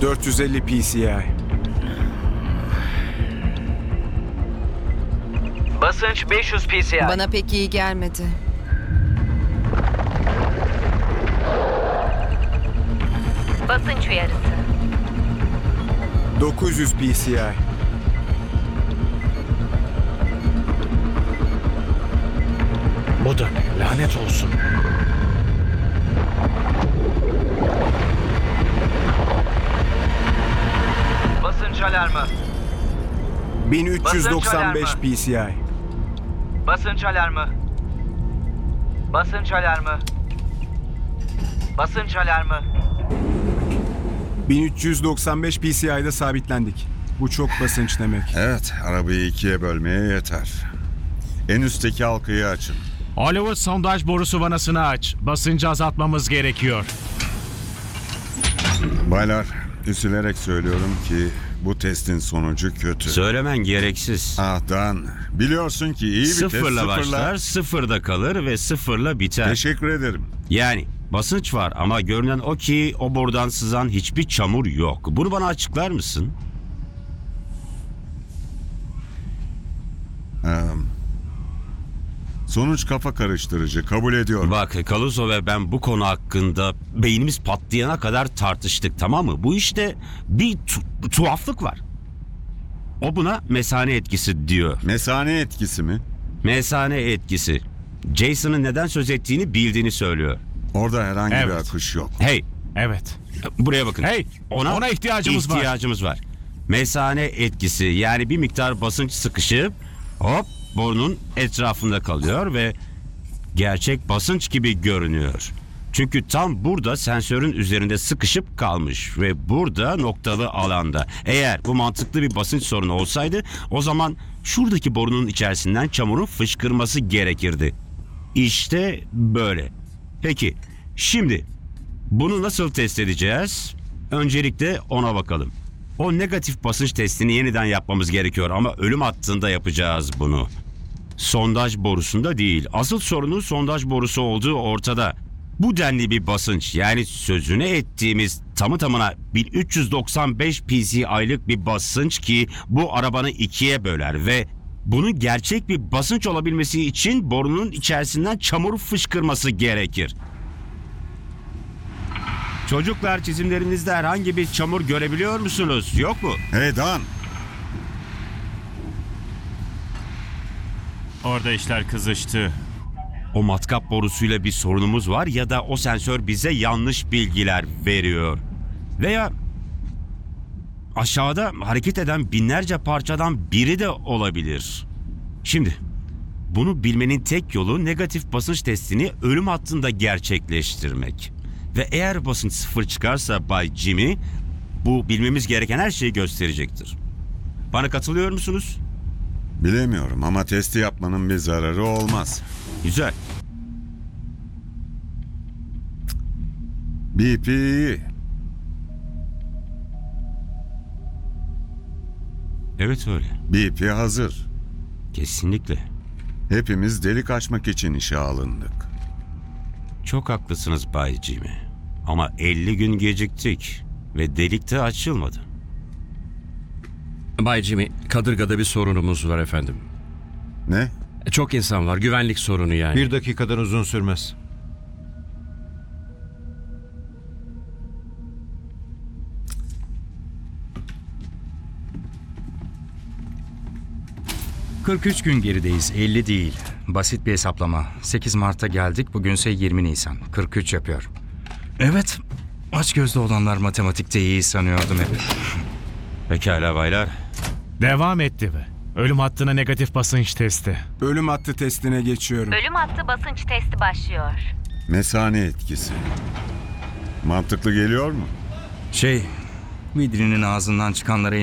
450 PCI. Basınç 500 PSI. Bana pek iyi gelmedi. Basınç uyarısı. 900 PCI. Bu da ne? Lanet olsun. Basınç alarmı. 1395 Basınç PCI. Basınç alarmı. Basınç alarmı. Basınç alarmı. 1395 PCI'de sabitlendik. Bu çok basınç demek. Evet, arabayı ikiye bölmeye yeter. En üstteki halkayı açın. Oliver, sondaj borusu vanasını aç. Basıncı azaltmamız gerekiyor. Baylar, üzülerek söylüyorum ki bu testin sonucu kötü. Söylemen gereksiz. Ah Dan, biliyorsun ki iyi bir test Sıfırla başlar, sıfırda kalır ve sıfırla biter. Teşekkür ederim. Yani basınç var ama görünen o ki o borudan sızan hiçbir çamur yok. Bunu bana açıklar mısın? Sonuç kafa karıştırıcı, kabul ediyorum. Bak, Caluso ve ben bu konu hakkında beynimiz patlayana kadar tartıştık, tamam mı? Bu işte bir tuhaflık var. O buna mesane etkisi diyor. Mesane etkisi mi? Mesane etkisi. Jason'ın neden söz ettiğini bildiğini söylüyor. Orada herhangi bir Evet. akış yok. Hey, Evet. buraya bakın. Hey, ona ihtiyacımız var. Mesane etkisi, yani bir miktar basınç sıkışıp hop borunun etrafında kalıyor ve gerçek basınç gibi görünüyor. Çünkü tam burada sensörün üzerinde sıkışıp kalmış ve burada noktalı alanda. Eğer bu mantıklı bir basınç sorunu olsaydı o zaman şuradaki borunun içerisinden çamurun fışkırması gerekirdi. İşte böyle. Peki şimdi bunu nasıl test edeceğiz? Öncelikle ona bakalım. O negatif basınç testini yeniden yapmamız gerekiyor ama ölüm hattında yapacağız bunu. Sondaj borusunda değil. Asıl sorunun sondaj borusu olduğu ortada. Bu denli bir basınç, yani sözüne ettiğimiz tamı tamına 1395 PSI'lık bir basınç ki bu arabanı ikiye böler ve bunun gerçek bir basınç olabilmesi için borunun içerisinden çamur fışkırması gerekir. Çocuklar, çizimlerinizde herhangi bir çamur görebiliyor musunuz? Yok mu? Hey Dan, Orada işler kızıştı. O matkap borusuyla bir sorunumuz var ya da o sensör bize yanlış bilgiler veriyor. Veya aşağıda hareket eden binlerce parçadan biri de olabilir. Şimdi bunu bilmenin tek yolu negatif basınç testini ölüm hattında gerçekleştirmek. Ve eğer basınç sıfır çıkarsa Bay Jimmy, bu bilmemiz gereken her şeyi gösterecektir. Bana katılıyor musunuz? bilemiyorum ama testi yapmanın bir zararı olmaz. Güzel. BP iyi. Evet öyle. BP hazır. Kesinlikle. Hepimiz delik açmak için işe alındık. Çok haklısınız Bay Jimmy. Ama 50 gün geciktik ve delik de açılmadı. Bay Jimmy, kadırgada bir sorunumuz var efendim. Ne? Çok insan var, güvenlik sorunu yani. Bir dakikadan uzun sürmez. ...43 gün gerideyiz, 50 değil. Basit bir hesaplama. 8 Mart'a geldik, bugünse 20 Nisan. 43 yapıyor. Evet, açgözlü olanlar matematikte iyi sanıyordum hep. Pekala baylar. Devam etti mi? Ölüm hattına negatif basınç testi. Ölüm hattı testine geçiyorum. Ölüm hattı basınç testi başlıyor. Mesane etkisi. Mantıklı geliyor mu? Vidri'nin ağzından çıkanlara